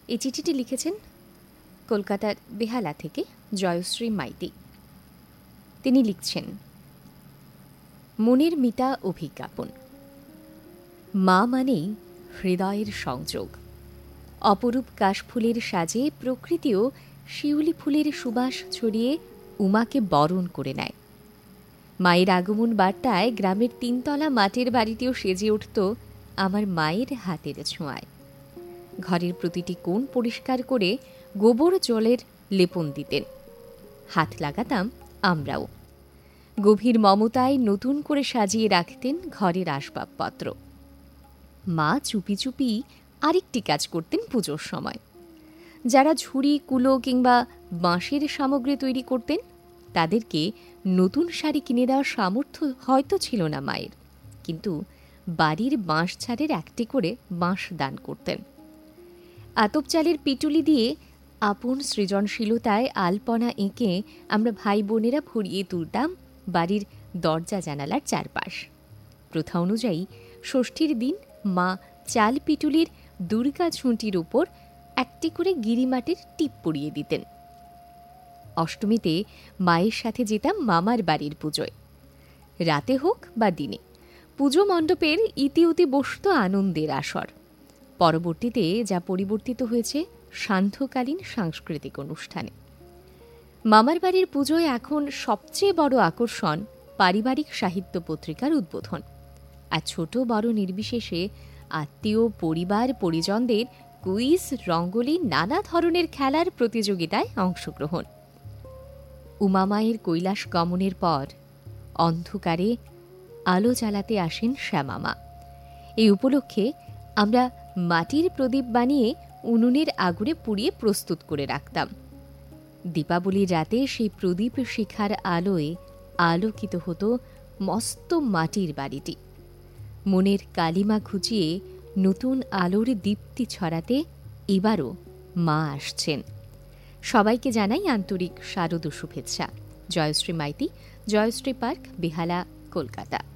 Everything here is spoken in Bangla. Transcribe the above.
এই চিঠিটি লিখেছেন কলকাতার বেহালা থেকে জয়শ্রী মাইতি। তিনি লিখছেন, মনের মিতা অভিজ্ঞাপন। মা মানেই হৃদয়ের সংযোগ। অপরূপ কাশফুলের সাজে প্রকৃতিও শিউলি ফুলের সুবাস ছড়িয়ে উমাকে বরণ করে নেয়। মায়ের আগমন বার্তায় গ্রামের 3 তলা মাটির বাড়িটিও সেজে উঠত আমার মায়ের হাতের ছোঁয়ায়। ঘরের প্রতিটি কোণ পরিষ্কার করে গোবর জলের লেপন দিতেন, হাত লাগাতাম আমরাও। গভীর মমতায় নতুন করে সাজিয়ে রাখতেন ঘরের আসবাবপত্র। মা চুপি চুপি আরেকটি কাজ করতেন পুজোর সময়। যারা ঝুড়ি, কুলো কিংবা বাঁশের সামগ্রী তৈরি করতেন তাদেরকে নতুন শাড়ি কিনে দেওয়ার সামর্থ্য হয়তো ছিল না মায়ের, কিন্তু বাড়ির বাঁশ ছাড়ের একটি করে বাঁশ দান করতেন। আতপ চালের পিটুলি দিয়ে আপন সৃজনশীলতায় আলপনা এঁকে আমরা ভাই বোনেরা ভরিয়ে তুলতাম বাড়ির দরজা জানালার চারপাশ। প্রথা অনুযায়ী ষষ্ঠীর দিন মা চাল পিটুলির দুর্গা ঝুঁটির উপর একটি করে গিরিমাটির টিপ পরিয়ে দিতেন। অষ্টমীতে মায়ের সাথে যেতাম মামার বাড়ির পুজোয়। রাতে হোক বা দিনে পুজো মণ্ডপের ইতিউতি বসত আনন্দের আসর। পরবর্তীতে যা পরিবর্তিত হয়েছে সান্ধ্যকালীন সাংস্কৃতিক অনুষ্ঠানে। মামার বাড়ির পুজোয় এখন সবচেয়ে বড় আকর্ষণ পারিবারিক সাহিত্য পত্রিকার উদ্বোধন, আর ছোট বড় নির্বিশেষে আত্মীয়, পরিবার, পরিজনদের কুইজ, রঙ্গোলি, নানা ধরনের খেলার প্রতিযোগিতায় অংশগ্রহণ। উমামায়ের কৈলাস গমনের পর অন্ধকারে আলো জ্বালাতে আসেন শ্যামামা। এই উপলক্ষে আমরা মাটির প্রদীপ বানিয়ে উনুনের আগুনে পুড়িয়ে প্রস্তুত করে রাখতাম। দীপাবলির রাতে সেই প্রদীপ শিখার আলোয় আলোকিত হতো মস্ত মাটির বাড়িটি। মনের কালিমা ঘুচিয়ে নতুন আলোর দীপ্তি ছড়াতে এবারও মা আসছেন। সবাইকে জানাই আন্তরিক শারদ শুভেচ্ছা। জয়শ্রী মাইতি, জয়শ্রী পার্ক, বেহালা, কলকাতা।